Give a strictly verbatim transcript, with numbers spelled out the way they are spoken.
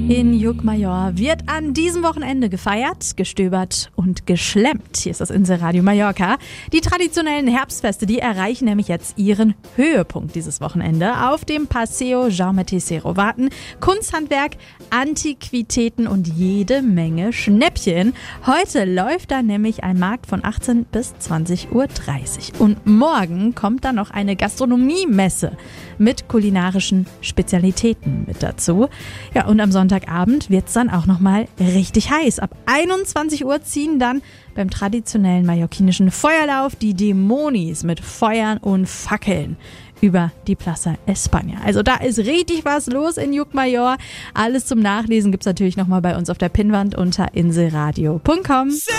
In Llucmajor wird an diesem Wochenende gefeiert, gestöbert und geschlemmt. Hier ist das Inselradio Mallorca. Die traditionellen Herbstfeste, die erreichen nämlich jetzt ihren Höhepunkt dieses Wochenende. Auf dem Paseo Jaume Tercero warten Kunsthandwerk, Antiquitäten und jede Menge Schnäppchen. Heute läuft da nämlich ein Markt von achtzehn bis zwanzig Uhr dreißig. Und morgen kommt dann noch eine Gastronomiemesse mit kulinarischen Spezialitäten mit dazu. Ja, und am Sonntagabend wird es dann auch nochmal richtig heiß. Ab einundzwanzig Uhr ziehen dann beim traditionellen mallorquinischen Feuerlauf die Dämonis mit Feuern und Fackeln über die Plaza España. Also da ist richtig was los in Llucmajor. Alles zum Nachlesen gibt's natürlich nochmal bei uns auf der Pinnwand unter inselradio punkt com.